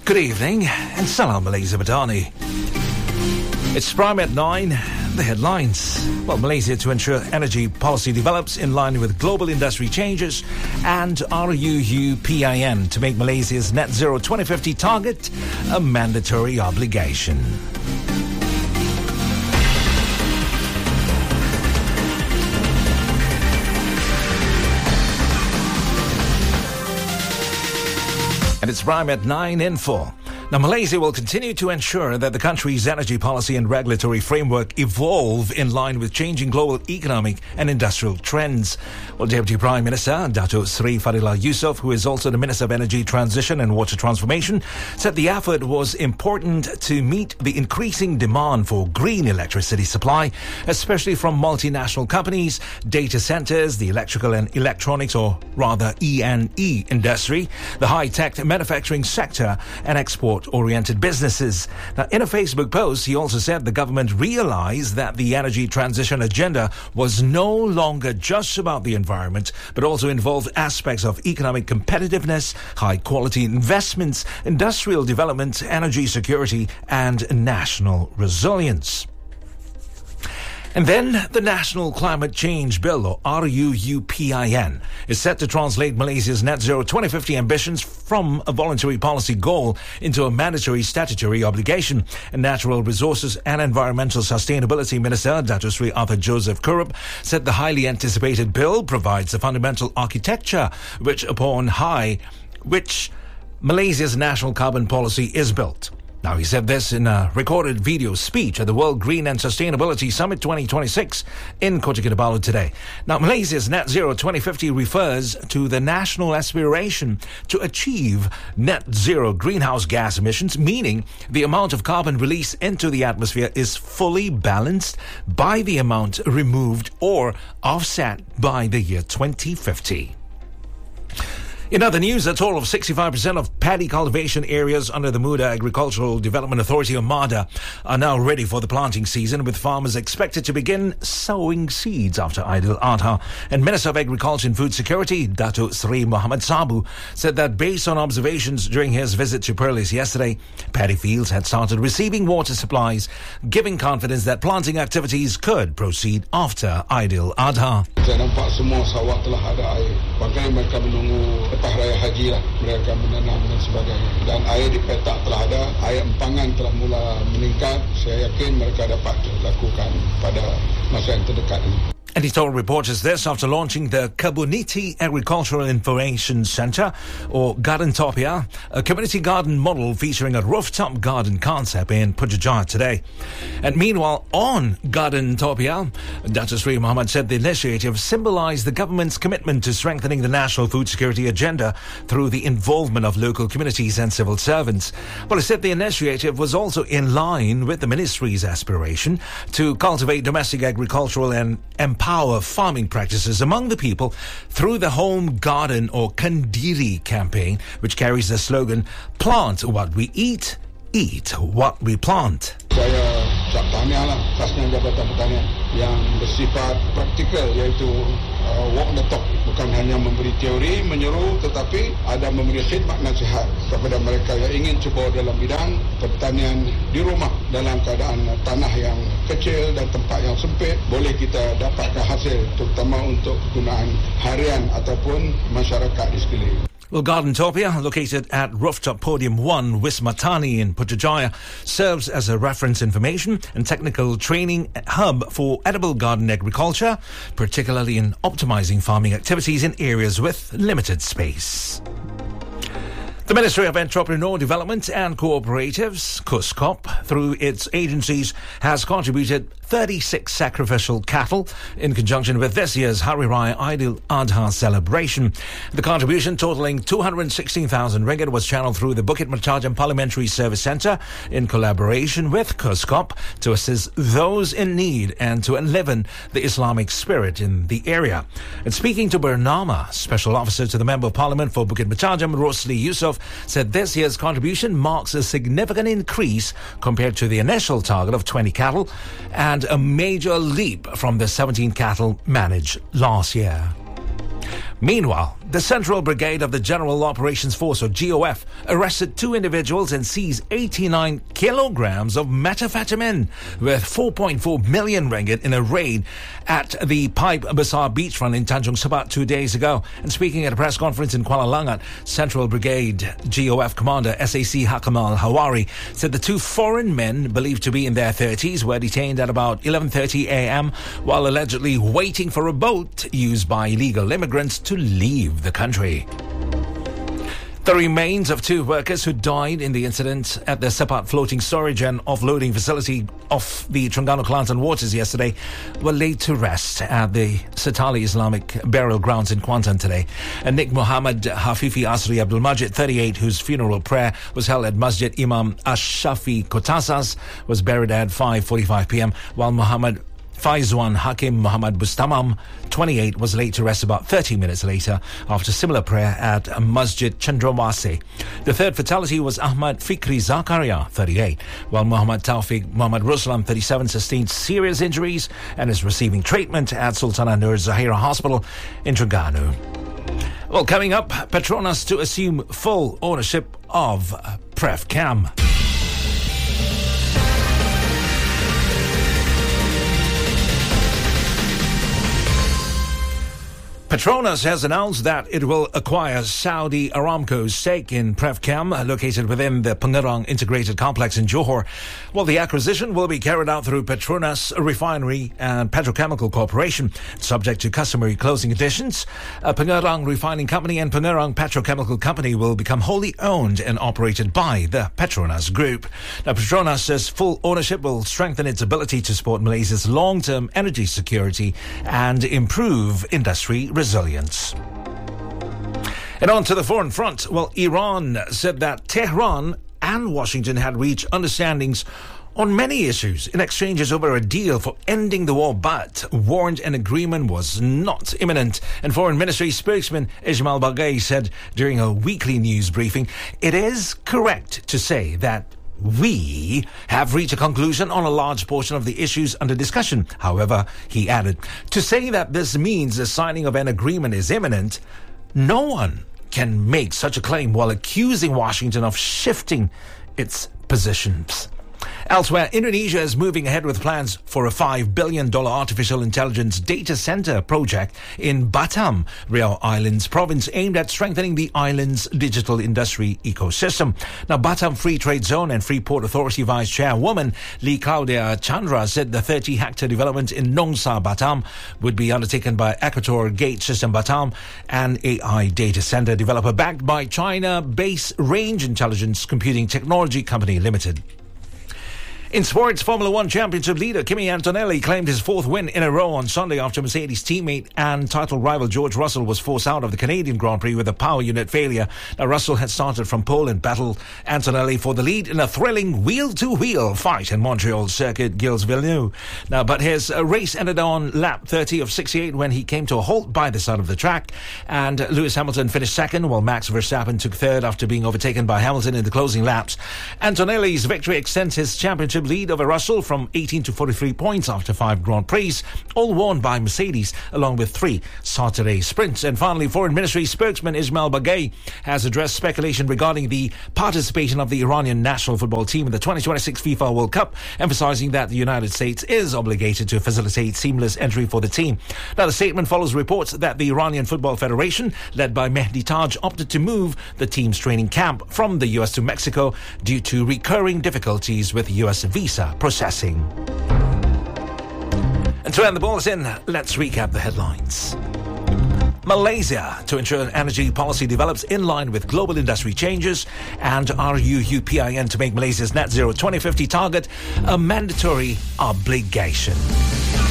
Good evening, and Salam Malaysia Madani. It's Prime at 9, the headlines. Well, Malaysia to ensure energy policy develops in line with global industry changes, and RUU-PIN to make Malaysia's net zero 2050 target a mandatory obligation. And it's Prime at 9 in full. Now, Malaysia will continue to ensure that the country's energy policy and regulatory framework evolve in line with changing global economic and industrial trends. Well, Deputy Prime Minister Dato Sri Fadillah Yusof, who is also the Minister of Energy Transition and Water Transformation, said the effort was important to meet the increasing demand for green electricity supply, especially from multinational companies, data centers, the electrical and electronics, or rather E&E industry, the high-tech manufacturing sector, and export-oriented businesses. Now, in a Facebook post, he also said the government realized that the energy transition agenda was no longer just about the environment, but also involved aspects of economic competitiveness, high-quality investments, industrial development, energy security, and national resilience. And then the National Climate Change Bill, or RUU-PIN, is set to translate Malaysia's net zero 2050 ambitions from a voluntary policy goal into a mandatory statutory obligation. And Natural Resources and Environmental Sustainability Minister Dato Sri Arthur Joseph Kurup said the highly anticipated bill provides a fundamental architecture which Malaysia's national carbon policy is built. Now, he said this in a recorded video speech at the World Green and Sustainability Summit 2026 in Kota Kinabalu today. Now, Malaysia's Net Zero 2050 refers to the national aspiration to achieve net zero greenhouse gas emissions, meaning the amount of carbon released into the atmosphere is fully balanced by the amount removed or offset by the year 2050. In other news, a total of 65% of paddy cultivation areas under the Muda Agricultural Development Authority, or MADA, are now ready for the planting season, with farmers expected to begin sowing seeds after Aidil Adha. And Minister of Agriculture and Food Security, Dato Sri Muhammad Sabu, said that based on observations during his visit to Perlis yesterday, paddy fields had started receiving water supplies, giving confidence that planting activities could proceed after Aidil Adha. Saya nampak semua sawah telah ada air. Bagaimana mereka menunggu lepas raya haji lah, mereka menanam dan sebagainya. Dan air di petak telah ada, air empangan telah mula meningkat. Saya yakin mereka dapat lakukan pada masa yang terdekat ini. And he told reporters this after launching the Kebuniti Agricultural Information Centre, or Garden-topia, a community garden model featuring a rooftop garden concept in Putrajaya today. And meanwhile, on Garden-topia, Dato Sri Muhammad said the initiative symbolised the government's commitment to strengthening the national food security agenda through the involvement of local communities and civil servants. Well, he said the initiative was also in line with the ministry's aspiration to cultivate domestic agricultural and empower farming practices among the people through the Home Garden or Kandiri campaign, which carries the slogan, "Plant what we eat, eat what we plant." Saya ucap tahniah lah khasnya Jabatan Pertanian yang bersifat praktikal, iaitu walk the talk, bukan hanya memberi teori, menyeru, tetapi ada memberi khidmat nasihat kepada mereka yang ingin cuba dalam bidang pertanian di rumah dalam keadaan tanah yang kecil dan tempat yang sempit. Boleh kita dapatkan hasil, terutama untuk kegunaan harian ataupun masyarakat di sekeliling. Well, Garden-topia, located at Rooftop Podium 1, Wismatani in Putrajaya, serves as a reference information and technical training hub for edible garden agriculture, particularly in optimizing farming activities in areas with limited space. The Ministry of Entrepreneur Development and Cooperatives, KUSCOP, through its agencies, has contributed 36 sacrificial cattle in conjunction with this year's Hari Raya Aidil Adha celebration. The contribution, totaling 216,000 ringgit, was channeled through the Bukit Mertajam Parliamentary Service Centre in collaboration with KUSCOP to assist those in need and to enliven the Islamic spirit in the area. And speaking to Bernama, Special Officer to the Member of Parliament for Bukit Mertajam, Rosli Yusof, said this year's contribution marks a significant increase compared to the initial target of 20 cattle and a major leap from the 17 cattle managed last year. Meanwhile, The Central Brigade of the General Operations Force, or GOF, arrested 2 individuals and seized 89 kilograms of methamphetamine worth 4.4 million ringgit in a raid at the Pipe Besar beachfront in Tanjung Sepat 2 days ago. And speaking at a press conference in Kuala Langat, Central Brigade GOF Commander SAC Hakamal Hawari said the 2 foreign men, believed to be in their 30s, were detained at about 11:30 a.m. while allegedly waiting for a boat used by illegal immigrants to leave the country. The remains of 2 workers who died in the incident at the Sepat floating storage and offloading facility off the Terengganu Kelantan waters yesterday were laid to rest at the Setali Islamic Burial Grounds in Kuantan today. And Nik Muhammad Hafifi Asri Abdul Majid, 38, whose funeral prayer was held at Masjid Imam Ash-Shafi Kotasas, was buried at 5:45 p.m, while Muhammad Faizwan Hakim Muhammad Bustamam, 28, was laid to rest about 30 minutes later after similar prayer at Masjid Chandrawase. The 3rd fatality was Ahmad Fikri Zakaria, 38, while Muhammad Taufiq Muhammad Ruslam, 37, sustained serious injuries and is receiving treatment at Sultanah Nur Zahira Hospital in Terengganu. Well, coming up, Petronas to assume full ownership of PrevCam. Petronas has announced that it will acquire Saudi Aramco's stake in PrevCam, located within the Pengerang Integrated Complex in Johor. Well, the acquisition will be carried out through Petronas Refinery and Petrochemical Corporation, subject to customary closing conditions. Pengerang Refining Company and Pengerang Petrochemical Company will become wholly owned and operated by the Petronas Group. Now, Petronas says full ownership will strengthen its ability to support Malaysia's long-term energy security and improve industry resilience. And on to the foreign front. Well, Iran said that Tehran and Washington had reached understandings on many issues in exchanges over a deal for ending the war, but warned an agreement was not imminent. And Foreign Ministry spokesman Ismail Bagai said during a weekly news briefing, it is correct to say that we have reached a conclusion on a large portion of the issues under discussion. However, he added, to say that this means the signing of an agreement is imminent, no one can make such a claim while accusing Washington of shifting its positions. Elsewhere, Indonesia is moving ahead with plans for a $5 billion artificial intelligence data center project in Batam, Riau Islands province, aimed at strengthening the island's digital industry ecosystem. Now, Batam Free Trade Zone and Free Port Authority Vice Chairwoman Lee Claudia Chandra said the 30-hectare development in Nongsa, Batam would be undertaken by Equator Gate System Batam, an AI data center developer backed by China-based Range Intelligence Computing Technology Company Limited. In sports, Formula One Championship leader Kimi Antonelli claimed his 4th win in a row on Sunday after Mercedes teammate and title rival George Russell was forced out of the Canadian Grand Prix with a power unit failure. Now, Russell had started from pole and battled Antonelli for the lead in a thrilling wheel-to-wheel fight in Montreal circuit Gilles Villeneuve. Now, but his race ended on lap 30 of 68 when he came to a halt by the side of the track, and Lewis Hamilton finished second while Max Verstappen took third after being overtaken by Hamilton in the closing laps. Antonelli's victory extends his championship lead over Russell from 18 to 43 points after 5 Grand Prix, all won by Mercedes, along with 3 Saturday sprints. And finally, Foreign Ministry spokesman Ismail Bagai has addressed speculation regarding the participation of the Iranian national football team in the 2026 FIFA World Cup, emphasizing that the United States is obligated to facilitate seamless entry for the team. Now, the statement follows reports that the Iranian Football Federation, led by Mehdi Taj, opted to move the team's training camp from the US to Mexico due to recurring difficulties with US visa processing. And to end the bulletin, let's recap the headlines. Malaysia to ensure energy policy develops in line with global industry changes, and RUUPIN to make Malaysia's net zero 2050 target a mandatory obligation.